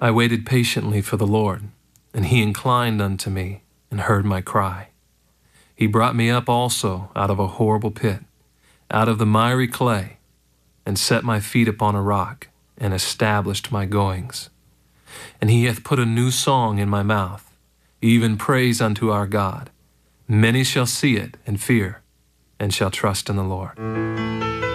I waited patiently for the Lord, and he inclined unto me and heard my cry. He brought me up also out of a horrible pit, out of the miry clay, and set my feet upon a rock, and established my goings. And he hath put a new song in my mouth, even praise unto our God. Many shall see it and fear, and shall trust in the Lord.